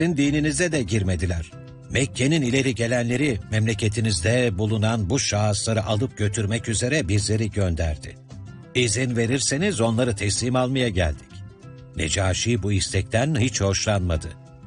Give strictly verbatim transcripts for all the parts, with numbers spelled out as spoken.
dininize de girmediler. Mekke'nin ileri gelenleri memleketinizde bulunan bu şahısları alıp götürmek üzere bizleri gönderdi. İzin verirseniz onları teslim almaya geldik. Necaşi bu istekten hiç hoşlanmadı.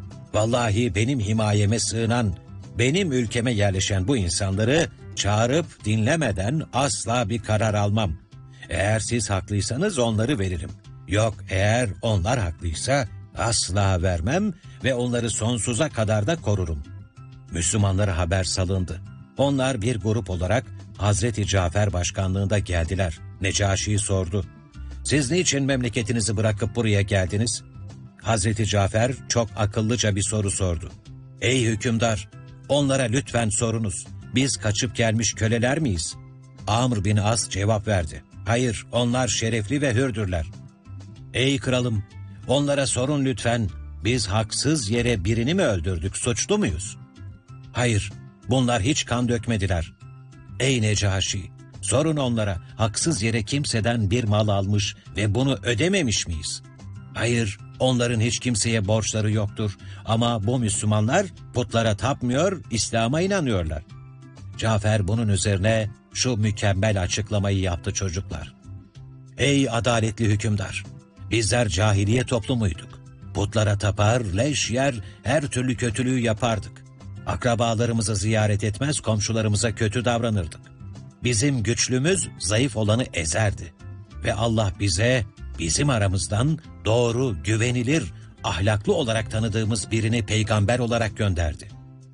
Vallahi benim himayeme sığınan, benim ülkeme yerleşen bu insanları çağırıp dinlemeden asla bir karar almam. Eğer siz haklıysanız onları veririm. Yok, eğer onlar haklıysa asla vermem ve onları sonsuza kadar da korurum. Müslümanlara haber salındı. Onlar bir grup olarak Hazreti Cafer başkanlığında geldiler. Necaşi sordu. Siz niçin memleketinizi bırakıp buraya geldiniz? Hazreti Cafer çok akıllıca bir soru sordu. Ey hükümdar, onlara lütfen sorunuz. Biz kaçıp gelmiş köleler miyiz? Amr bin As cevap verdi. Hayır, onlar şerefli ve hürdürler. Ey kralım, onlara sorun lütfen. Biz haksız yere birini mi öldürdük, suçlu muyuz? Hayır, bunlar hiç kan dökmediler. Ey Necaşi, sorun onlara, haksız yere kimseden bir mal almış ve bunu ödememiş miyiz? Hayır, onların hiç kimseye borçları yoktur. Ama bu Müslümanlar putlara tapmıyor, İslam'a inanıyorlar. Cafer bunun üzerine şu mükemmel açıklamayı yaptı çocuklar. Ey adaletli hükümdar! Bizler cahiliye toplumuyduk. Putlara tapar, leş yer, her türlü kötülüğü yapardık. Akrabalarımızı ziyaret etmez, komşularımıza kötü davranırdık. Bizim güçlümüz zayıf olanı ezerdi. Ve Allah bize, bizim aramızdan doğru, güvenilir, ahlaklı olarak tanıdığımız birini peygamber olarak gönderdi.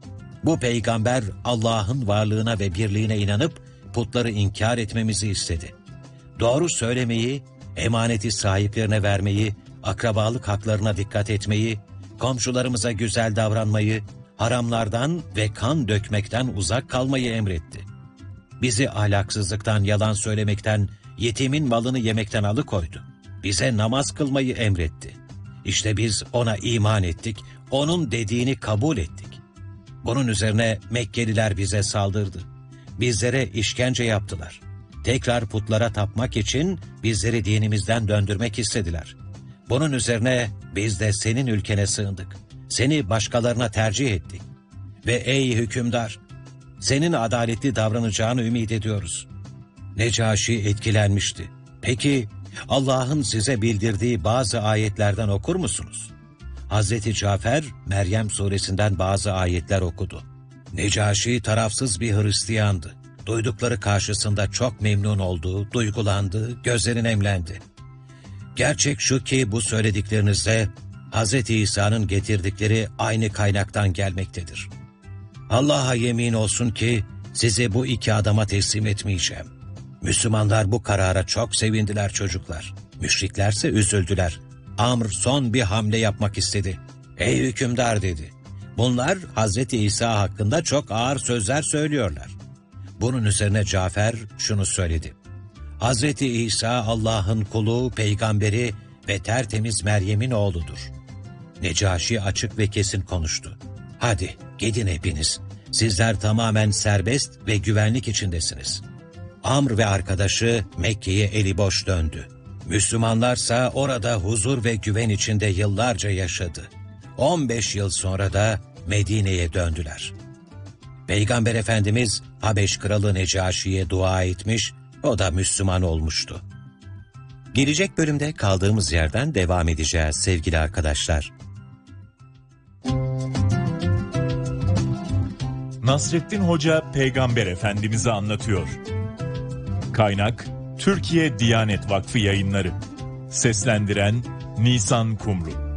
Bu peygamber Allah'ın varlığına ve birliğine inanıp putları inkar etmemizi istedi. Doğru söylemeyi, emaneti sahiplerine vermeyi, akrabalık haklarına dikkat etmeyi, komşularımıza güzel davranmayı, haramlardan ve kan dökmekten uzak kalmayı emretti. Bizi ahlaksızlıktan, yalan söylemekten, yetimin malını yemekten alıkoydu. Bize namaz kılmayı emretti. İşte biz ona iman ettik, onun dediğini kabul ettik. Bunun üzerine Mekkeliler bize saldırdı. Bizlere işkence yaptılar. Tekrar putlara tapmak için bizleri dinimizden döndürmek istediler. Bunun üzerine biz de senin ülkene sığındık. Seni başkalarına tercih ettik. Ve ey hükümdar, senin adaletli davranacağını ümit ediyoruz. Necaşi etkilenmişti. Peki Allah'ın size bildirdiği bazı ayetlerden okur musunuz? Hazreti Cafer, Meryem suresinden bazı ayetler okudu. Necaşi tarafsız bir Hristiyandı. Duydukları karşısında çok memnun oldu, duygulandı, gözleri nemlendi. Gerçek şu ki bu söylediklerinizde Hazreti İsa'nın getirdikleri aynı kaynaktan gelmektedir. Allah'a yemin olsun ki sizi bu iki adama teslim etmeyeceğim. Müslümanlar bu karara çok sevindiler çocuklar. Müşriklerse üzüldüler. Amr son bir hamle yapmak istedi. Ey hükümdar dedi. Bunlar Hazreti İsa hakkında çok ağır sözler söylüyorlar. Bunun üzerine Cafer şunu söyledi. Hazreti İsa Allah'ın kulu, peygamberi ve tertemiz Meryem'in oğludur. Necaşi açık ve kesin konuştu. Hadi gidin hepiniz. Sizler tamamen serbest ve güvenlik içindesiniz. Amr ve arkadaşı Mekke'ye eli boş döndü. Müslümanlarsa orada huzur ve güven içinde yıllarca yaşadı. on beş yıl sonra da Medine'ye döndüler. Peygamber Efendimiz Habeş Kralı Necaşi'ye dua etmiş, o da Müslüman olmuştu. Gelecek bölümde kaldığımız yerden devam edeceğiz sevgili arkadaşlar. Nasrettin Hoca Peygamber Efendimiz'i anlatıyor. Kaynak Türkiye Diyanet Vakfı Yayınları. Seslendiren Nisan Kumru.